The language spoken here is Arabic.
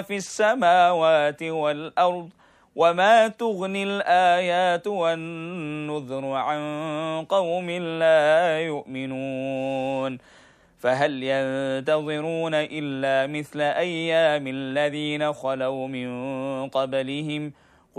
في السماوات والأرض وما تغني الآيات والنذر عن قوم لا يؤمنون فهل ينتظرون إلا مثل أيام الذين خلوا من قبلهم